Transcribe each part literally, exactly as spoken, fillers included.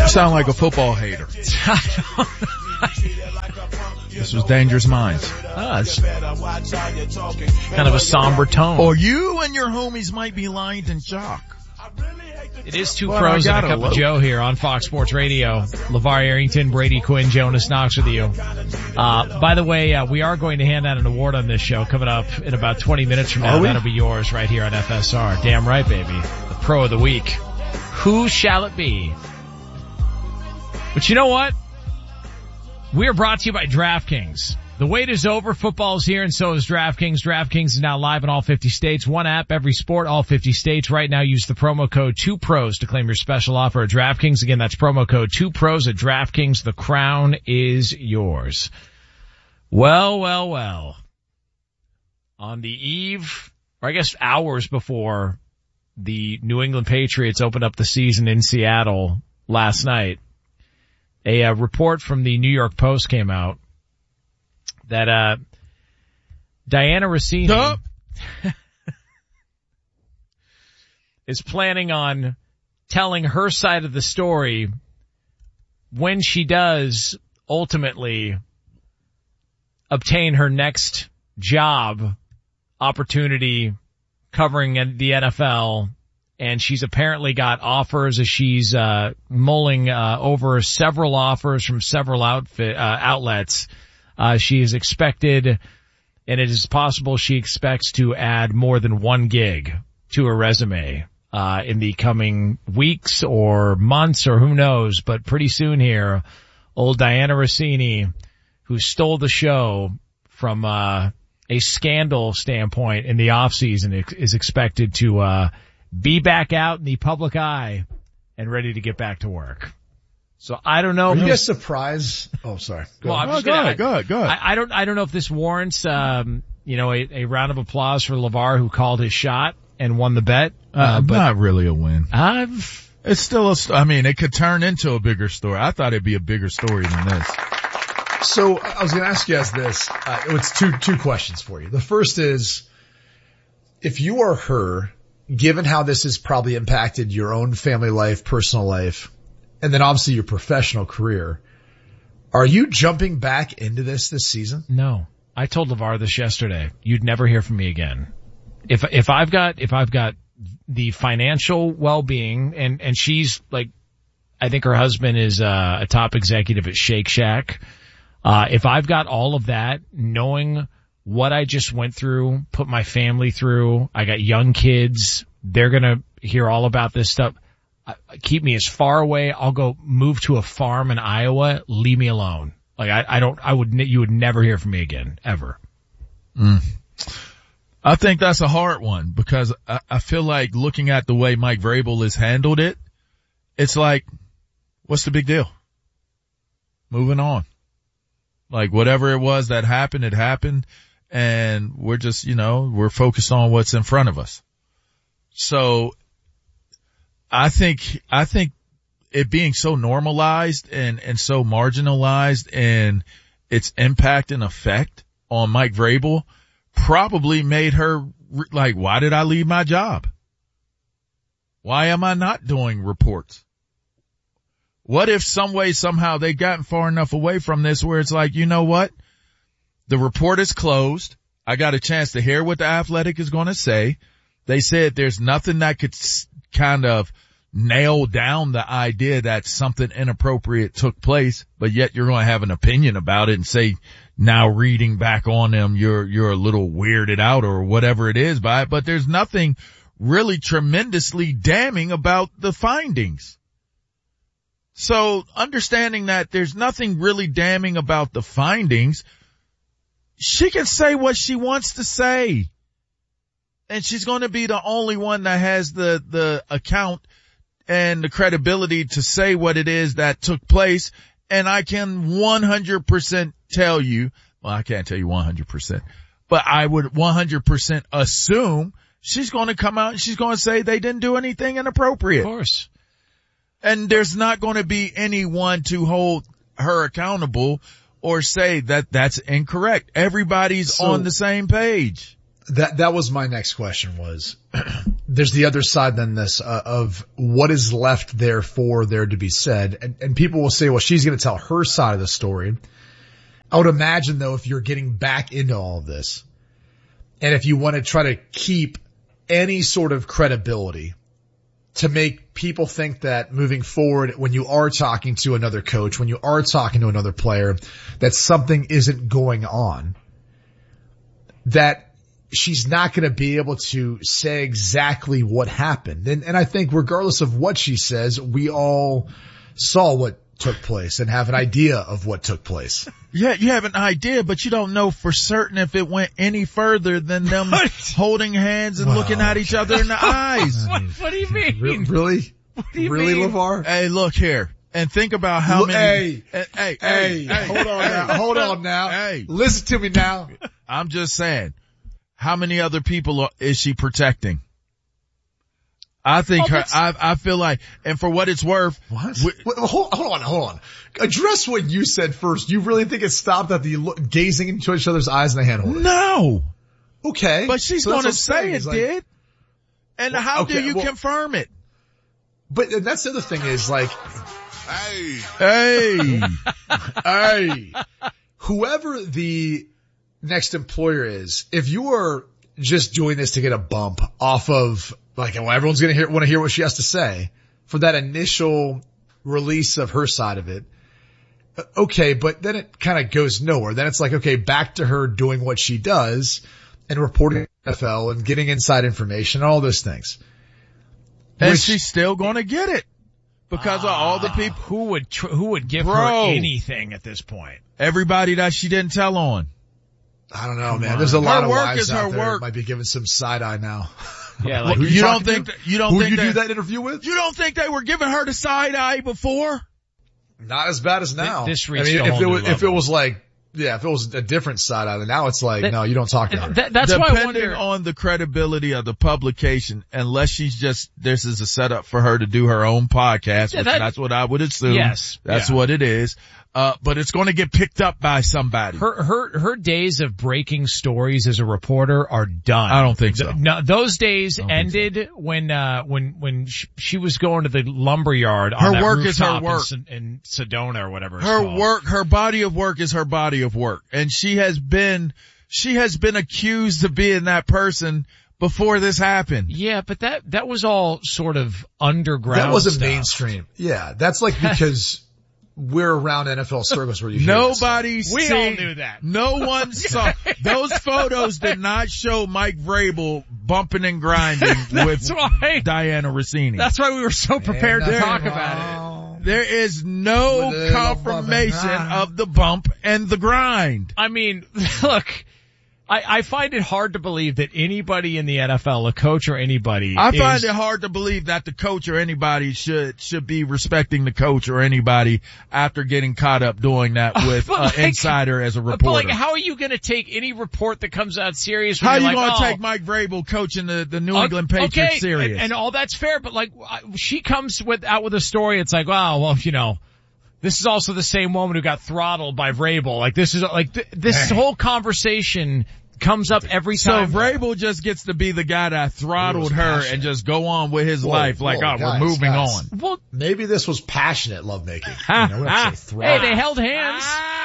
sound like a football hater. This was Dangerous Minds. Ah, it's kind of a somber tone. Or you and your homies might be lying in chalk. It is two well, pros and a cup load. of Joe here on Fox Sports Radio. LeVar Arrington, Brady Quinn, Jonas Knox with you. Uh, by the way, uh, we are going to hand out an award on this show coming up in about twenty minutes from now. That'll be yours right here on F S R. Damn right, baby. The Pro of the Week. Who shall it be? But you know what? We are brought to you by DraftKings. The wait is over. Football's here, and so is DraftKings. DraftKings is now live in all fifty states. One app, every sport, all fifty states. Right now, use the promo code two pros to claim your special offer at DraftKings. Again, that's promo code two pros at DraftKings. The crown is yours. Well, well, well. On the eve, or I guess hours before the New England Patriots opened up the season in Seattle last night, a uh, report from the New York Post came out that uh Diana Rossini oh. is planning on telling her side of the story when she does ultimately obtain her next job opportunity covering the N F L. And she's apparently got offers as she's uh mulling uh over several offers from several outfit uh outlets. Uh, she is expected, and it is possible she expects to add more than one gig to her resume, uh, in the coming weeks or months or who knows, but pretty soon here, old Diana Rossini, who stole the show from, uh, a scandal standpoint in the off season, is expected to, uh, be back out in the public eye and ready to get back to work. So I don't know. Are you guys surprised? Oh, sorry. Go well, I'm just go gonna, ahead, go ahead, go ahead. I, I don't, I don't know if this warrants, um, you know, a, a round of applause for LeVar, who called his shot and won the bet. Uh, uh but not really a win. I've, it's still a, I mean, it could turn into a bigger story. I thought it'd be a bigger story than this. So I was going to ask you guys this. Uh, it's two, two questions for you. The first is, if you are her, given how this has probably impacted your own family life, personal life, and then obviously your professional career, are you jumping back into this this season? No. I told LeVar this yesterday. You'd never hear from me again. If, if I've got, if I've got the financial well-being, and, and she's like, I think her husband is uh, a top executive at Shake Shack. Uh, if I've got all of that, knowing what I just went through, put my family through, I got young kids, they're gonna hear all about this stuff. Keep me as far away. I'll go move to a farm in Iowa. Leave me alone. Like I, I don't, I would, you would never hear from me again, ever. Mm. I think that's a hard one because I, I feel like looking at the way Mike Vrabel has handled it, it's like, what's the big deal? Moving on. Like whatever it was that happened, it happened. And we're just, you know, we're focused on what's in front of us. So I think, I think it being so normalized and, and so marginalized and its impact and effect on Mike Vrabel probably made her like, why did I leave my job? Why am I not doing reports? What if some way, somehow they've gotten far enough away from this where it's like, you know what? The report is closed. I got a chance to hear what the Athletic is going to say. They said there's nothing that could kind of nail down the idea that something inappropriate took place, but yet you're going to have an opinion about it and say, now reading back on them, you're, you're a little weirded out or whatever it is by it, but there's nothing really tremendously damning about the findings. So understanding that there's nothing really damning about the findings, she can say what she wants to say. And she's going to be the only one that has the, the account and the credibility to say what it is that took place. And I can one hundred percent tell you, well, I can't tell you one hundred percent, but I would one hundred percent assume she's going to come out and she's going to say they didn't do anything inappropriate. Of course. And there's not going to be anyone to hold her accountable or say that that's incorrect. Everybody's so, on the same page. That, that was my next question was, there's the other side than this uh, of what is left there for there to be said. And, and people will say, well, she's going to tell her side of the story. I would imagine though, if you're getting back into all of this and if you want to try to keep any sort of credibility to make people think that moving forward, when you are talking to another coach, when you are talking to another player, that something isn't going on, that she's not going to be able to say exactly what happened. And, and I think regardless of what she says, we all saw what took place and have an idea of what took place. Yeah, you have an idea, but you don't know for certain if it went any further than them holding hands and well, looking at each other in the eyes. What, what do you mean? Re- really? What do you really, mean? LeVar? Hey, look here. And think about how look, many. Hey, hey, hey, hey, hey, hold on hey, now. Hold on now. Hey. Listen to me now. I'm just saying. How many other people is she protecting? I think oh, her, I, I feel like, and for what it's worth. What? We, Wait, hold, hold on, hold on. Address what you said first. You really think it stopped at the look, gazing into each other's eyes and the hand holding? No. Okay. But she's so going to say it like, did. And well, how okay, do you well, confirm it? But and that's the other thing is like, hey, hey, hey, whoever the next employer is, if you are just doing this to get a bump off of like, well, everyone's going to hear, want to hear what she has to say for that initial release of her side of it. Okay. But then it kind of goes nowhere. Then it's like, okay, back to her doing what she does and reporting to the N F L and getting inside information, all those things. And Which, she's still going to get it because uh, of all the people who would, tr- who would give Bro, her anything at this point. Everybody that she didn't tell on. I don't know, Come man. on. There's a lot her of work wives is out her there work. that might be giving some side eye now. Yeah, like Who you don't talking think to? that, you don't Who think did you that, do that interview with? You don't think they were giving her the side eye before? Not as bad as now. This I reached mean, a if whole it new was, if it level. was like, yeah, if it was a different side eye, then now it's like, That- no, you don't talk to her. That, that's Depending why I wonder. on the credibility of the publication, unless she's just, this is a setup for her to do her own podcast, Yeah, which that- that's what I would assume. Yes. That's Yeah. what it is. Uh, but it's going to get picked up by somebody. Her, her, her days of breaking stories as a reporter are done. I don't think so. No, those days think ended when, uh, when, when she, she was going to the lumberyard on Her that work is her rooftop work. in, in Sedona or whatever it's Her called. work, her body of work is her body of work. And she has been, she has been accused of being that person before this happened. Yeah, but that, that was all sort of underground That wasn't stuff. mainstream. Yeah, that's like because we're around N F L circles where you hear this stuff. Nobody We seen, all knew that. No one saw. Those photos did not show Mike Vrabel bumping and grinding with why- Diana Rossini. That's why we were so prepared to Ain't talk nothing about it. wrong. There is no With a little confirmation bumping. of the bump and the grind. I mean, look, I, I find it hard to believe that anybody in the N F L, a coach or anybody, I is, find it hard to believe that the coach or anybody should should be respecting the coach or anybody after getting caught up doing that with But an like- insider as a But reporter. like, how are you going to take any report that comes out serious? When How you're you like, going to oh, take Mike Vrabel coaching the, the New uh, England Patriots okay, serious? And, and all that's fair, but like, I- she comes with out with a story. It's like, wow, well, you know, this is also the same woman who got throttled by Vrabel. Like, this is like th- this whole conversation comes up every So time. Vrabel just gets to be the guy that throttled her passionate. and just go on with his Whoa, life like, whoa, oh, guys, we're moving guys. on. Well, Maybe this was passionate lovemaking. ah, You know, we don't ah, say hey, throttle. they held hands.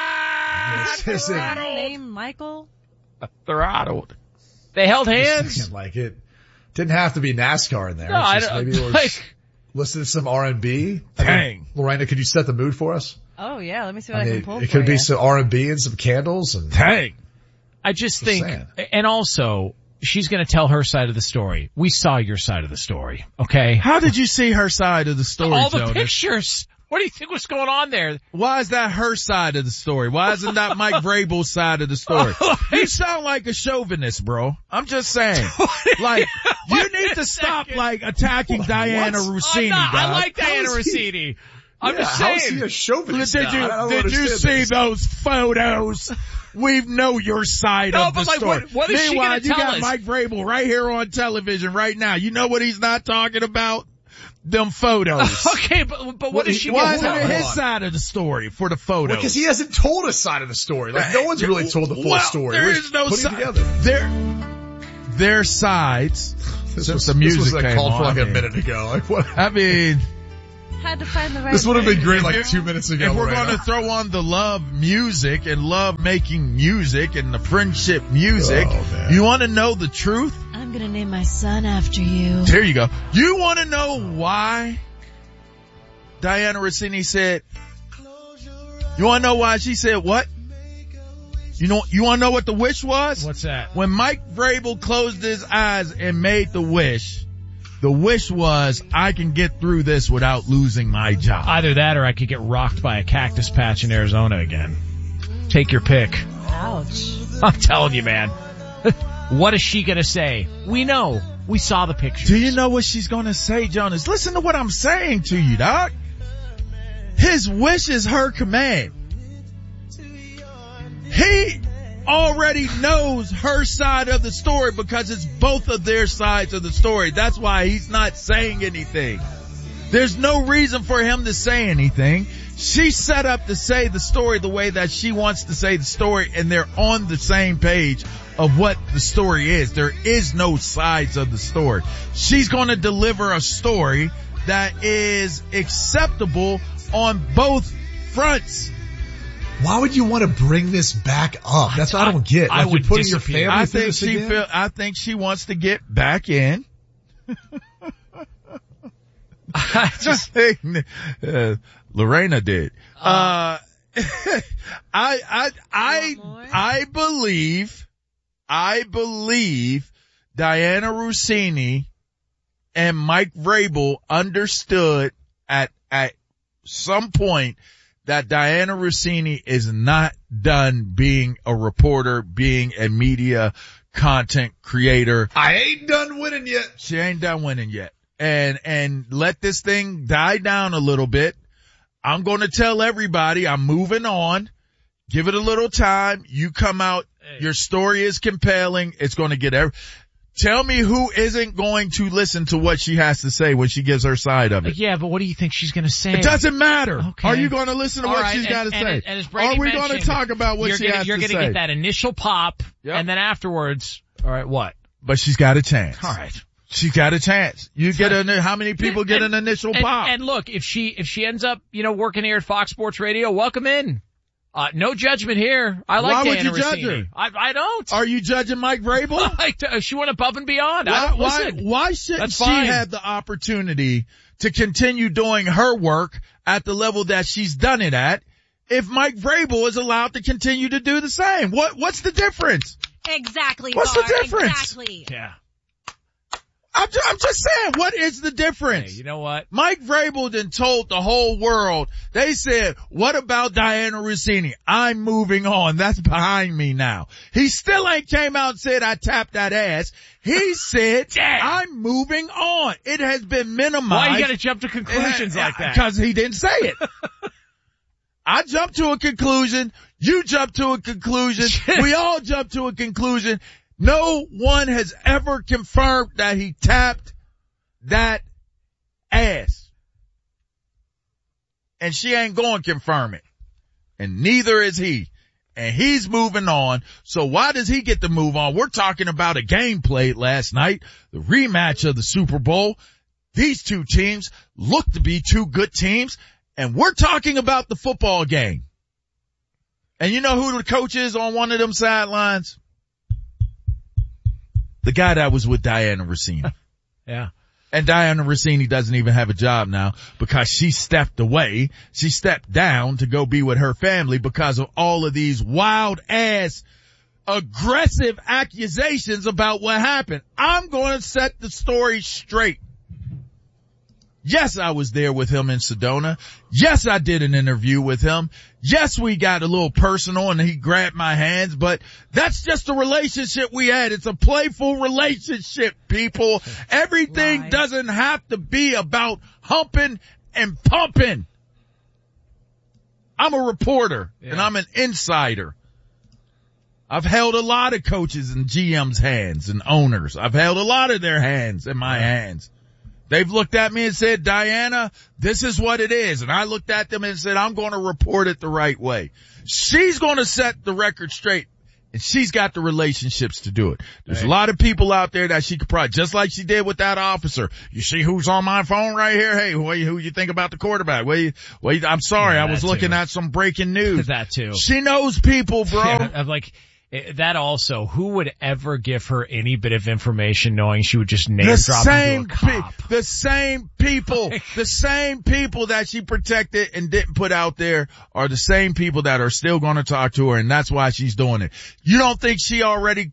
This isn't- Is her name Michael? Throttled. They held just hands. saying, like it didn't have to be NASCAR in there. No, It's I just don't. maybe it was Like, listen to some R and B. Dang. Lorena, could you set the mood for us? Oh yeah, let me see what I, I mean, can pull it for could be you. some R and B and some candles and Dang. I just Just think, saying. and also, she's going to tell her side of the story. We saw your side of the story, okay? How did you see her side of the story, All the Jonas? pictures. What do you think was going on there? Why is that her side of the story? Why isn't that Mike Vrabel's side of the story? You sound like a chauvinist, bro. I'm just saying. Like, you need to stop, like, attacking Diana What? Rossini, I'm not- dog. I like How Diana is he- Rossini. I'm yeah, just how is saying. he a chauvinist? Did now? you, I don't did you understand see this. those photos? We know your side No, of the but like, story. what- what is she Meanwhile, gonna you tell got us? Mike Vrabel right here on television right now. You know what he's not talking about? Them photos. Okay, but but what is she Why going isn't to it tell? his Hold on. side of the story for the photos? Because he hasn't told a side of the story. Like no one's really told the full well, story. There We're is no putting it side. together. Their, their sides This since was, the music this was like came called on. for like I a mean, minute ago. Like what? I mean, Had to find the right. This would have been word. great like two minutes ago. if we're Lorena. going to throw on the love music and love making music and the friendship music, Oh, man. you want to know the truth? I'm gonna name my son after you. There you go. You want to know why Diana Rossini said, you want to know why she said what? You know, you want to know what the wish was? What's that? When Mike Vrabel closed his eyes and made the wish, the wish was, I can get through this without losing my job. Either that or I could get rocked by a cactus patch in Arizona again. Take your pick. Ouch. I'm telling you, man. What is she gonna say? We know. We saw the pictures. Do you know what she's going to say, Jonas? Listen to what I'm saying to you, Doc. His wish is her command. He already knows her side of the story because it's both of their sides of the story. That's why he's not saying anything. There's no reason for him to say anything. She's set up to say the story the way that she wants to say the story, and they're on the same page of what the story is. There is no sides of the story. She's going to deliver a story that is acceptable on both fronts. Why would you want to bring this back up? That's what I don't get. Like I would you're putting your disappear. family I through think this she again? feel, I think she wants to get back in. I just, uh, Lorena did. Uh, I, I, I, more? I believe, I believe Diana Rossini and Mike Vrabel understood at, at some point that Diana Rossini is not done being a reporter, being a media content creator. I ain't done winning yet. She ain't done winning yet. And, and let this thing die down a little bit. I'm going to tell everybody I'm moving on. Give it a little time. You come out. Your story is compelling. It's going to get every, tell me who isn't going to listen to what she has to say when she gives her side of it. yeah, but what do you think she's gonna say? It doesn't matter. Okay. Are you going to listen to All what right, she's got to and- say? and- and as Brady Are we going to mentioned, talk about what you're she gonna, has You're to gonna say? get that initial pop, Yep. and then afterwards, all right, what? But she's got a chance. All right. She's got a chance. You get a, how many people get an initial And, pop? and look, if she if she ends up, you know, working here at Fox Sports Radio, welcome in. Uh, no judgment here. I like Why would Diana you judge Rossini. her? I, I don't. Are you judging Mike Vrabel? I, she went above and beyond. I Why, don't, why, listen. why shouldn't That's she fine. have the opportunity to continue doing her work at the level that she's done it at if Mike Vrabel is allowed to continue to do the same? What, what's the difference? Exactly. What's the Gar, difference? Exactly. Yeah. I'm just, I'm just saying, what is the difference? Hey, you know what? Mike Vrabel then told the whole world, they said, what about Diana Rossini? I'm moving on. That's behind me now. He still ain't came out and said, I tapped that ass. He said, I'm moving on. It has been minimized. Why you gotta jump to conclusions like that? Because he didn't say it. I jumped to a conclusion. You jumped to a conclusion. We all jumped to a conclusion. No one has ever confirmed that he tapped that ass. And she ain't going to confirm it. And neither is he. And he's moving on. So why does he get to move on? We're talking about a game played last night, the rematch of the Super Bowl. These two teams look to be two good teams. And we're talking about the football game. And you know who the coach is on one of them sidelines? The guy that was with Diana Rossini. Yeah. And Diana Rossini doesn't even have a job now because she stepped away. She stepped down to go be with her family because of all of these wild ass aggressive accusations about what happened. I'm going to set the story straight. Yes, I was there with him in Sedona. Yes, I did an interview with him. Yes, we got a little personal and he grabbed my hands, but that's just the relationship we had. It's a playful relationship, people. Everything Right. doesn't have to be about humping and pumping. I'm a reporter Yeah. and I'm an insider. I've held a lot of coaches and G M's hands and owners. I've held a lot of their hands in my hands. They've looked at me and said, Diana, this is what it is. And I looked at them and said, I'm going to report it the right way. She's going to set the record straight. And she's got the relationships to do it. There's hey. a lot of people out there that she could probably, just like she did with that officer. You see who's on my phone right here? Hey, what you, who you think about the quarterback? What you, what you, I'm sorry, yeah, I was looking too. at some breaking news. That too. She knows people, bro. Yeah, I'm like, that also, who would ever give her any bit of information knowing she would just name the drop same into a cop? Pe- the same people, the same people that she protected and didn't put out there are the same people that are still going to talk to her, and that's why she's doing it. You don't think she already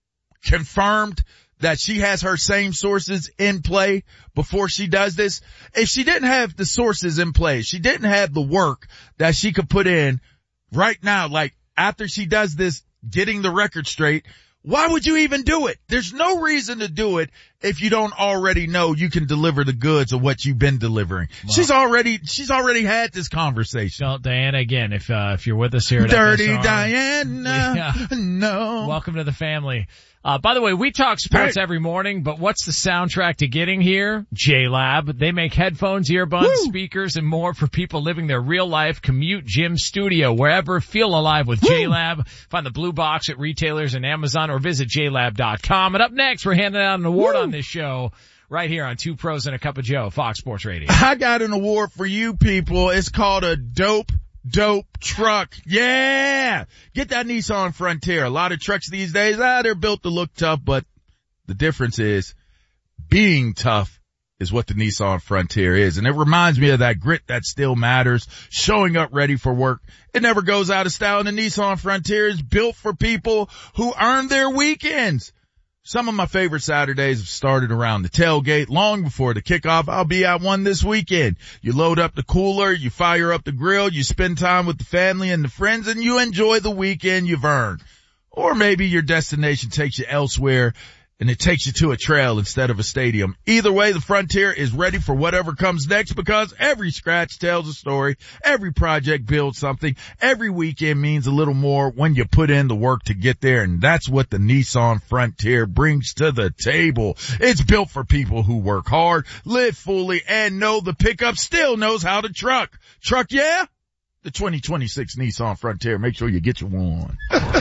confirmed that she has her same sources in play before she does this? If she didn't have the sources in play, she didn't have the work that she could put in right now, like after she does this, getting the record straight, why would you even do it? There's no reason to do it if you don't already know you can deliver the goods of what you've been delivering. Wow. She's already, she's already had this conversation. So, Diana, again, if, uh, if you're with us here at Dirty F S R, Diana, yeah. no. Welcome to the family. Uh, by the way, we talk sports every morning, but what's the soundtrack to getting here? J-Lab. They make headphones, earbuds, Woo! speakers, and more for people living their real life commute, gym, studio, wherever. Feel alive with Woo! J-Lab. Find the blue box at retailers and Amazon or visit j lab dot com. And up next, we're handing out an award Woo! on this show right here on Two Pros and a Cup of Joe, Fox Sports Radio. I got an award for you people. It's called a dope Dope truck. Yeah. Get that Nissan Frontier. A lot of trucks these days, ah, they're built to look tough, but the difference is being tough is what the Nissan Frontier is. And it reminds me of that grit that still matters, showing up ready for work. It never goes out of style. And the Nissan Frontier is built for people who earn their weekends. Some of my favorite Saturdays have started around the tailgate long before the kickoff. I'll be at one this weekend. You load up the cooler, you fire up the grill, you spend time with the family and the friends, and you enjoy the weekend you've earned. Or maybe your destination takes you elsewhere and it takes you to a trail instead of a stadium. Either way, the Frontier is ready for whatever comes next because every scratch tells a story. Every project builds something. Every weekend means a little more when you put in the work to get there. And that's what the Nissan Frontier brings to the table. It's built for people who work hard, live fully, and know the pickup still knows how to truck. Truck, yeah? The twenty twenty-six Nissan Frontier. Make sure you get your one.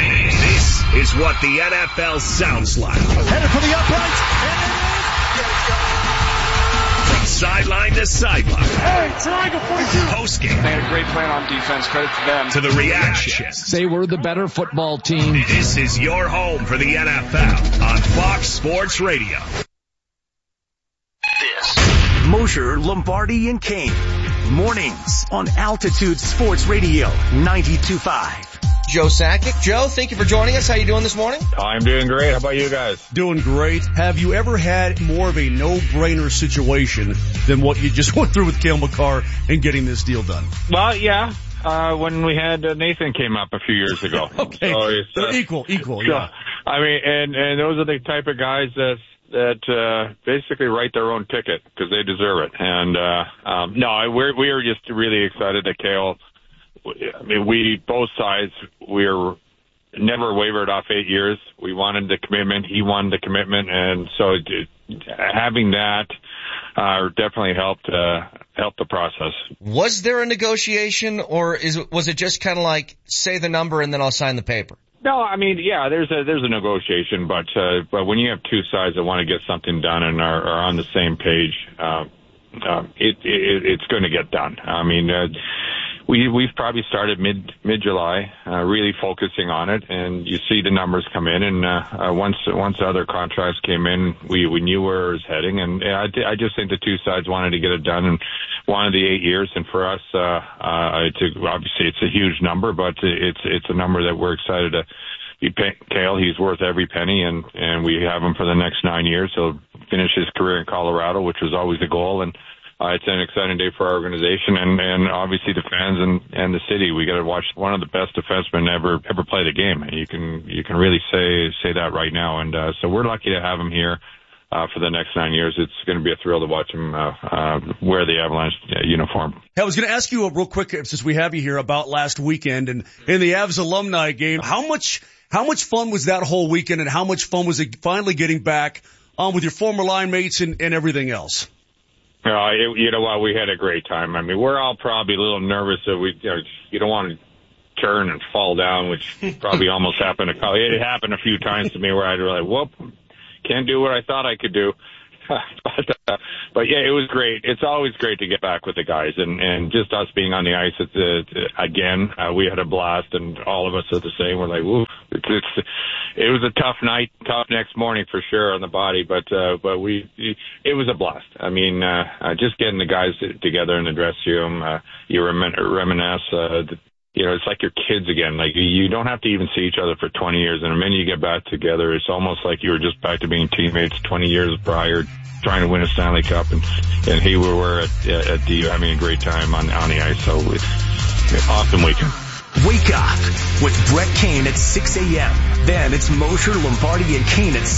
This is what the N F L sounds like. Headed for the uprights. From sideline to sideline. Hey, triangle forty-two. Post game. They had a great plan on defense. Credit to them. To the reactions. They were the better football team. This is your home for the N F L on Fox Sports Radio. This. Mosher, Lombardi, and Kane. Mornings on Altitude Sports Radio ninety-two point five. Joe Sakic. Joe, thank you for joining us. How you doing this morning? I'm doing great. How about you guys? Doing great. Have you ever had more of a no-brainer situation than what you just went through with Cale Makar and getting this deal done? Well, yeah. Uh, when we had uh, Nathan came up a few years ago. Okay. So it's, uh, equal, equal, so, yeah. I mean, and, and those are the type of guys that that uh basically write their own ticket because they deserve it. And uh um no, we're we are just really excited that Cale. I mean, we both sides we're never wavered off eight years. We wanted the commitment. He wanted the commitment, and so it, having that uh definitely helped uh help the process. Was there a negotiation, or is it, was it just kind of like say the number and then I'll sign the paper? No, I mean, yeah, there's a there's a negotiation, but uh, but when you have two sides that want to get something done and are, are on the same page, uh, uh, it, it it's going to get done. I mean, uh, we we've probably started mid mid July, uh, really focusing on it, and you see the numbers come in, and uh, uh, once once the other contracts came in, we we knew where it was heading, and I I just think the two sides wanted to get it done and wanted the eight years, and for us, uh, uh, it's a, obviously it's a huge number, but it's it's a number that we're excited to be paying Cale. He's worth every penny, and and we have him for the next nine years. He'll finish his career in Colorado, which was always a goal, and uh, it's an exciting day for our organization and and obviously the fans and and the city. We got to watch one of the best defensemen ever ever play the game, and you can you can really say say that right now, and uh, so we're lucky to have him here. Uh, for the next nine years, it's going to be a thrill to watch him uh, uh, wear the Avalanche uh, uniform. Hey, I was going to ask you a real quick, since we have you here, about last weekend and in the Avs alumni game. How much how much fun was that whole weekend, and how much fun was it finally getting back um, with your former line mates and, and everything else? Uh, it, you know what? We had a great time. I mean, we're all probably a little nervous that we, you know, you don't want to turn and fall down, which probably almost happened. A, it happened a few times to me where I'd be like, whoop, can't do what I thought I could do. but, uh, but yeah, it was great. It's always great to get back with the guys, and, and just us being on the ice it's, uh, again. Uh, we had a blast, and all of us are the same. We're like, woo! It's, it's, it was a tough night, tough next morning for sure on the body, but uh, but we it was a blast. I mean, uh, uh, just getting the guys together in the dressing room, uh, you remin- reminisce. Uh, the, You know, it's like your kids again. Like, you don't have to even see each other for twenty years. And the minute you get back together, it's almost like you were just back to being teammates twenty years prior, trying to win a Stanley Cup. And, and here we were at, at D U having a great time on, on the ice. So it's an awesome weekend. Wake up with Brett Kane at six a.m. Then it's Mosher, Lombardi, and Kane at